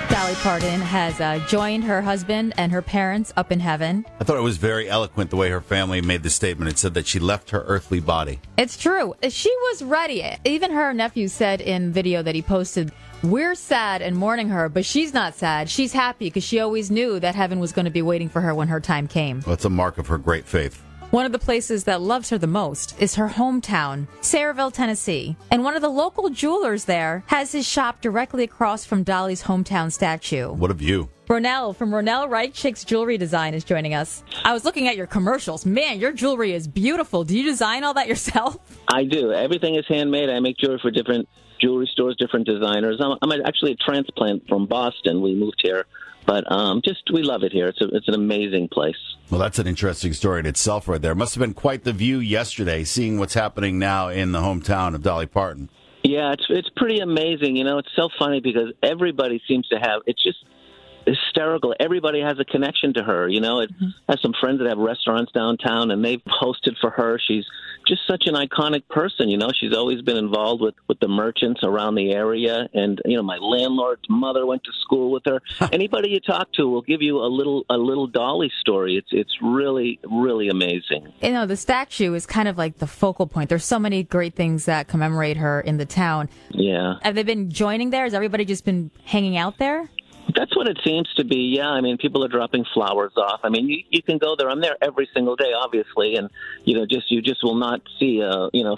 Dolly Parton has joined her husband and her parents up in heaven. I thought it was very eloquent the way her family made the statement. It said that she left her earthly body. It's true. She was ready. Even her nephew said in video that he posted, "We're sad and mourning her, but she's not sad. She's happy because she always knew that heaven was going to be waiting for her when her time came." Well, it's a mark of her great faith. One of the places that loves her the most is her hometown, Sayreville, Tennessee. And one of the local jewelers there has his shop directly across from Dolly's hometown statue. What a view. Ronell from Ronell Right Chicks Jewelry Design is joining us. I was looking at your commercials. Man, your jewelry is beautiful. Do you design all that yourself? I do. Everything is handmade. I make jewelry for different jewelry stores, different designers. I'm actually a transplant from Boston. We moved here. But we love it here. It's an amazing place. Well, that's an interesting story in itself right there. Must have been quite the view yesterday, seeing what's happening now in the hometown of Dolly Parton. Yeah, it's pretty amazing. You know, it's so funny because everybody seems to have, it's just hysterical. Everybody has a connection to her. You know, I have some friends that have restaurants downtown, and they've hosted for her. She's just such an iconic person. You know, she's always been involved with the merchants around the area. And, you know, my landlord's mother went to school with her. Anybody you talk to will give you a little Dolly story. It's really, really amazing. You know, the statue is kind of like the focal point. There's so many great things that commemorate her in the town. Yeah. Have they been joining there? Has everybody just been hanging out there? That's what it seems to be, yeah. I mean, people are dropping flowers off. I mean, you can go there. I'm there every single day, obviously, and you just will not see